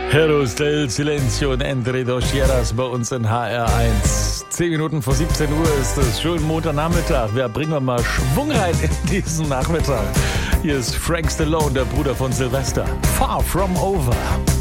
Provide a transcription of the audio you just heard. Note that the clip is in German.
Heroes del Silencio und Entre dos Tierras bei uns in HR1. 10 Minuten vor 17 Uhr ist es. Schönen Montagnachmittag. Ja, bringen wir mal Schwung rein in diesen Nachmittag. Hier ist Frank Stallone, der Bruder von Sylvester. Far From Over.